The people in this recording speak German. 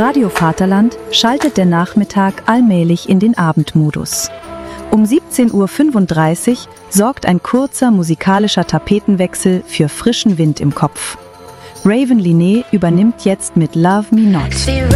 Radio Vaterland schaltet der Nachmittag allmählich in den Abendmodus. Um 17:35 Uhr sorgt ein kurzer musikalischer Tapetenwechsel für frischen Wind im Kopf. Raven Linné übernimmt jetzt mit Love Me Not.